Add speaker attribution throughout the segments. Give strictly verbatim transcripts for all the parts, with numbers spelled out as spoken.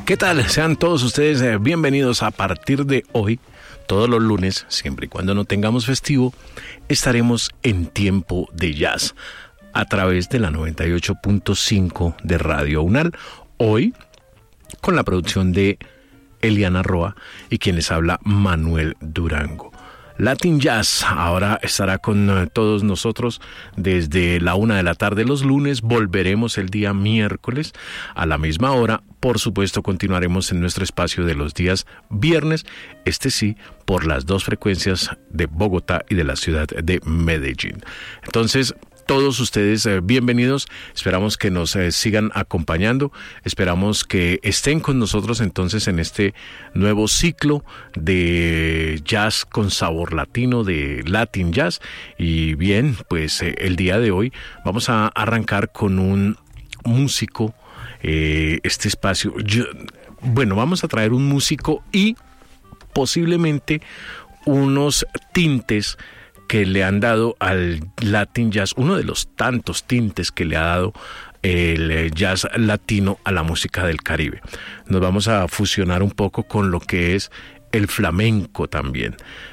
Speaker 1: ¿Qué tal? Sean todos ustedes eh, bienvenidos. A partir de hoy, todos los lunes, siempre y cuando no tengamos festivo, estaremos en Tiempo de Jazz a través de la noventa y ocho punto cinco de Radio UNAL. Hoy, con la producción de Eliana Roa y quien les habla, Manuel Durango. Latin Jazz ahora estará con uh, todos nosotros desde la una de la tarde los lunes. Volveremos el día miércoles a la misma hora. Por supuesto, continuaremos en nuestro espacio de los días viernes, este sí, por las dos frecuencias de Bogotá y de la ciudad de Medellín. Entonces, todos ustedes eh, bienvenidos. Esperamos que nos eh, sigan acompañando. Esperamos que estén con nosotros entonces en este nuevo ciclo de jazz con sabor latino, de Latin Jazz. Y bien, pues eh, el día de hoy vamos a arrancar con un músico, eh, este espacio. Yo, bueno, vamos a traer un músico y posiblemente unos tintes que le han dado al Latin Jazz, uno de los tantos tintes que le ha dado el jazz latino a la música del Caribe. Nos vamos a fusionar un poco con lo que es el flamenco también,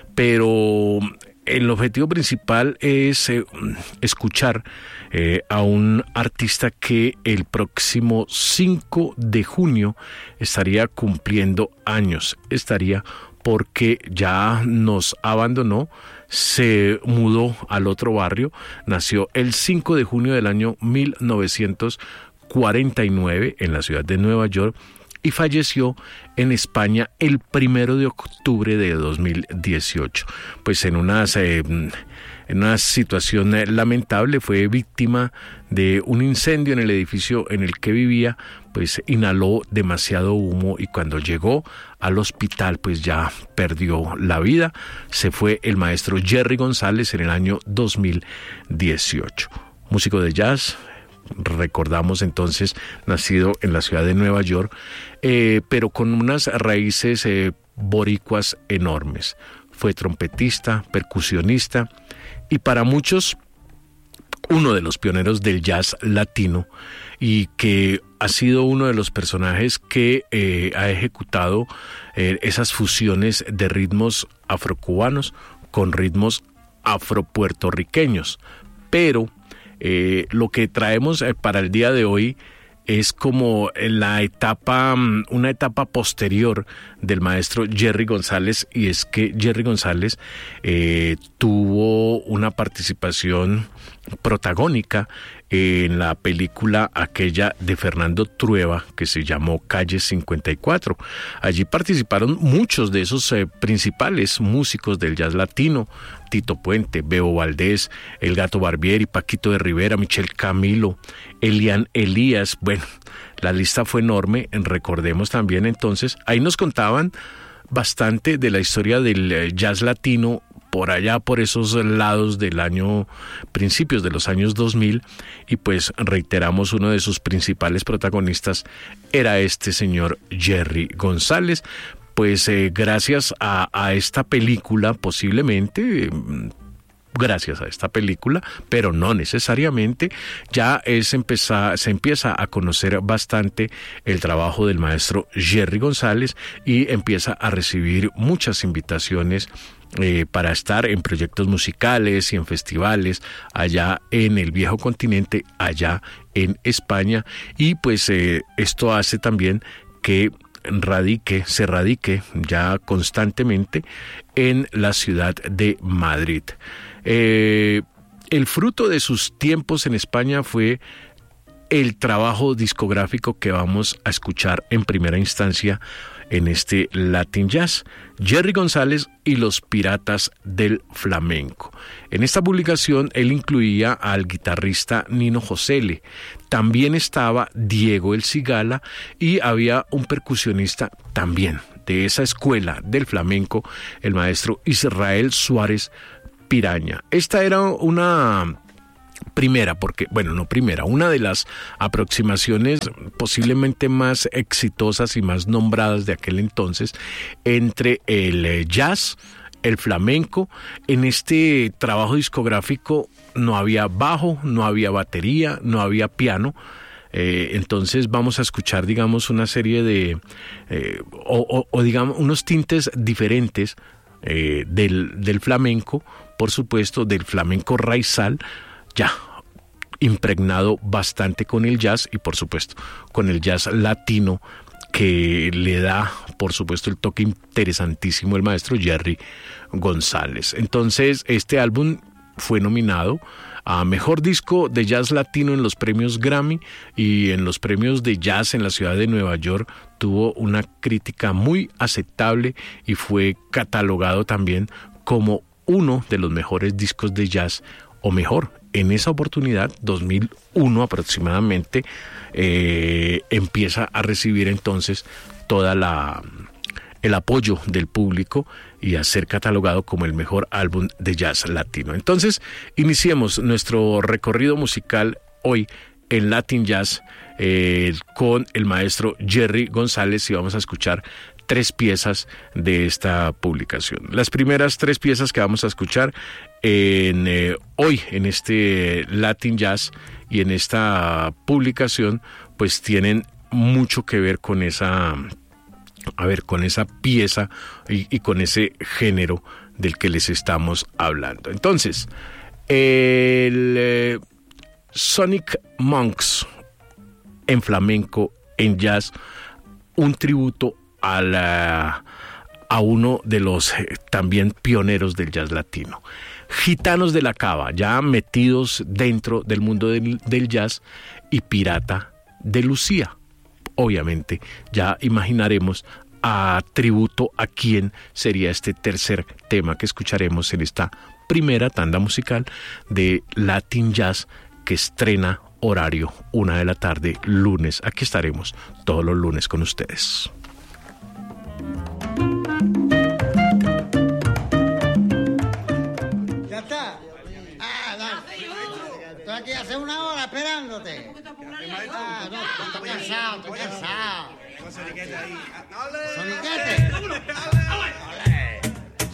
Speaker 1: pero el objetivo principal es eh, escuchar eh, a un artista que el próximo cinco de junio estaría cumpliendo años, estaría porque ya nos abandonó, se mudó al otro barrio, nació el cinco de junio del año mil novecientos cuarenta y nueve en la ciudad de Nueva York y falleció en España el primero de octubre de dos mil dieciocho. Pues en unas... Eh, En una situación lamentable, fue víctima de un incendio en el edificio en el que vivía, pues inhaló demasiado humo y cuando llegó al hospital pues ya perdió la vida. Se fue el maestro Jerry González en el año dos mil dieciocho. Músico de jazz, recordamos entonces, nacido en la ciudad de Nueva York, eh, pero con unas raíces eh, boricuas enormes. Fue trompetista, percusionista, y para muchos uno de los pioneros del jazz latino y que ha sido uno de los personajes que eh, ha ejecutado eh, esas fusiones de ritmos afrocubanos con ritmos afropuertorriqueños. Pero eh, lo que traemos eh, para el día de hoy es como la etapa, una etapa posterior del maestro Jerry González, y es que Jerry González eh, tuvo una participación protagónica en la película aquella de Fernando Trueba que se llamó Calle cincuenta y cuatro. Allí participaron muchos de esos eh, principales músicos del jazz latino: Tito Puente, Bebo Valdés, El Gato Barbieri, Paquito de Rivera, Michel Camilo, Elian Elías. Bueno, la lista fue enorme. Recordemos también entonces, ahí nos contaban bastante de la historia del jazz latino por allá, por esos lados del año, principios de los años dos mil, y pues reiteramos, uno de sus principales protagonistas era este señor Jerry González. Pues eh, gracias a, a esta película, posiblemente, eh, gracias a esta película, pero no necesariamente, ya es empezar, se empieza a conocer bastante el trabajo del maestro Jerry González y empieza a recibir muchas invitaciones Eh, para estar en proyectos musicales y en festivales allá en el viejo continente, allá en España, y pues eh, esto hace también que radique, se radique ya constantemente en la ciudad de Madrid. Eh, el fruto de sus tiempos en España fue el trabajo discográfico que vamos a escuchar en primera instancia en este Latin Jazz, Jerry González y los Piratas del Flamenco. En esta publicación él incluía al guitarrista Nino Josele, también estaba Diego El Cigala y había un percusionista también de esa escuela del flamenco, el maestro Israel Suárez Piraña. Esta era una primera, porque, bueno, no primera, una de las aproximaciones posiblemente más exitosas y más nombradas de aquel entonces entre el jazz, el flamenco. En este trabajo discográfico no había bajo, no había batería, no había piano. Eh, entonces vamos a escuchar, digamos, una serie de, eh, o, o, o digamos, unos tintes diferentes eh, del, del flamenco, por supuesto, del flamenco raizal, ya impregnado bastante con el jazz y, por supuesto, con el jazz latino, que le da, por supuesto, el toque interesantísimo el maestro Jerry González. Entonces, este álbum fue nominado a Mejor Disco de Jazz Latino en los premios Grammy, y en los premios de jazz en la ciudad de Nueva York tuvo una crítica muy aceptable y fue catalogado también como uno de los mejores discos de jazz, o mejor, en esa oportunidad, dos mil uno aproximadamente, eh, empieza a recibir entonces toda la el apoyo del público y a ser catalogado como el mejor álbum de jazz latino. Entonces, iniciemos nuestro recorrido musical hoy en Latin Jazz eh, con el maestro Jerry González, y vamos a escuchar tres piezas de esta publicación. Las primeras tres piezas que vamos a escuchar en, eh, hoy en este Latin Jazz y en esta publicación, pues tienen mucho que ver con esa, a ver, con esa pieza y, y con ese género del que les estamos hablando. Entonces, el eh, Sonic Monks en flamenco, en jazz, un tributo a la a uno de los eh, también pioneros del jazz latino. Gitanos de la Cava, ya metidos dentro del mundo del, del jazz, y Pirata de Lucía. Obviamente, ya imaginaremos a tributo a quién sería este tercer tema que escucharemos en esta primera tanda musical de Latin Jazz, que estrena horario una de la tarde, lunes. Aquí estaremos todos los lunes con ustedes.
Speaker 2: ¿Ya está? Ah, dale. Estoy aquí hace una hora esperándote. Ah, no, estoy cansado, estoy cansado. ¿Soniquete?